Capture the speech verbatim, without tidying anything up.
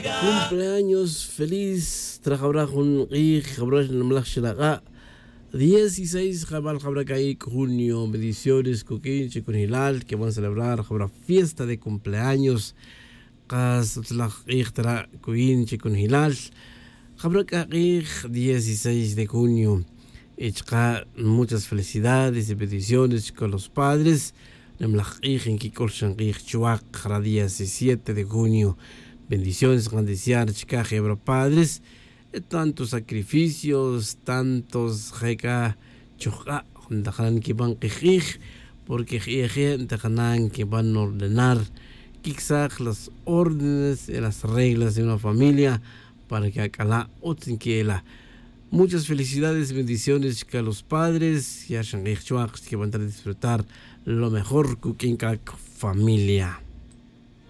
Cumpleaños feliz. Trajabrajun y jabraj namlachshalaga. dieciséis Jabal Jabracaik, junio, bendiciones, Coquín, Chikunilal, que van a celebrar Jabra fiesta de cumpleaños. Cas Tlach Ichtara, Coquín, Chikunilal. Jabracaik, dieciséis de junio. Echka, muchas felicidades y bendiciones con los padres. Nemlach en Kikolshan Chuak, diecisiete de junio. Bendiciones, grandeciar, chica, Jebra padres. Tantos sacrificios, tantos jeka chuka, dejan que van quejij, porque jeje dejan que van a ordenar quizás las órdenes y las reglas de una familia para que acá otzinquiela. Muchas felicidades y bendiciones a los padres y a Shangay Chuak que van a disfrutar lo mejor con cada familia.